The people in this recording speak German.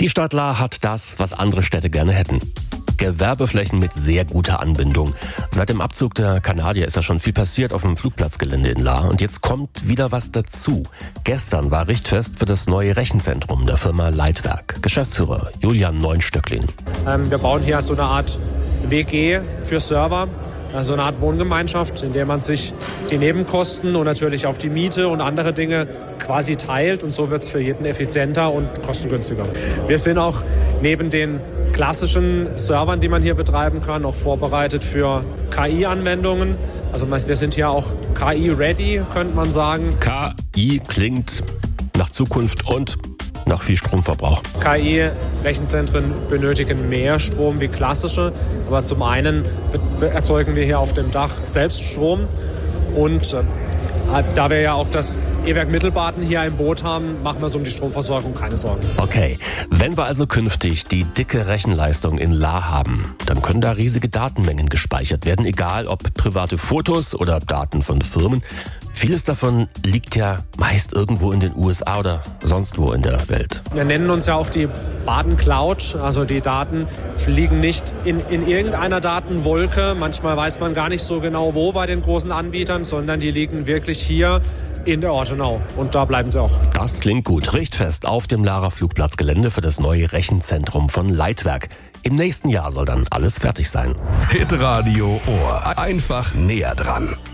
Die Stadt Lahr hat das, was andere Städte gerne hätten. Gewerbeflächen mit sehr guter Anbindung. Seit dem Abzug der Kanadier ist ja schon viel passiert auf dem Flugplatzgelände in Lahr. Und jetzt kommt wieder was dazu. Gestern war Richtfest für das neue Rechenzentrum der Firma Leitwerk. Geschäftsführer Julian Neunstöcklin. Wir bauen hier so eine Art WG für Server. Also eine Art Wohngemeinschaft, in der man sich die Nebenkosten und natürlich auch die Miete und andere Dinge quasi teilt. Und so wird es für jeden effizienter und kostengünstiger. Wir sind auch neben den klassischen Servern, die man hier betreiben kann, auch vorbereitet für KI-Anwendungen. Also wir sind hier auch KI-ready, könnte man sagen. KI klingt nach Zukunft und nach viel Stromverbrauch. KI-Rechenzentren benötigen mehr Strom wie klassische. Aber zum einen erzeugen wir hier auf dem Dach selbst Strom. Und da wir ja auch das E-Werk Mittelbaden hier im Boot haben, machen wir uns um die Stromversorgung keine Sorgen. Okay, wenn wir also künftig die dicke Rechenleistung in Lahr haben, dann können da riesige Datenmengen gespeichert werden, egal ob private Fotos oder Daten von Firmen. Vieles davon liegt ja meist irgendwo in den USA oder sonst wo in der Welt. Wir nennen uns ja auch die Baden Cloud. Also die Daten fliegen nicht in irgendeiner Datenwolke. Manchmal weiß man gar nicht so genau wo bei den großen Anbietern, sondern die liegen wirklich hier in der Ortenau. Und da bleiben sie auch. Das klingt gut. Richtfest auf dem Lahrer Flugplatzgelände für das neue Rechenzentrum von Leitwerk. Im nächsten Jahr soll dann alles fertig sein. Hitradio Ohr. Einfach näher dran.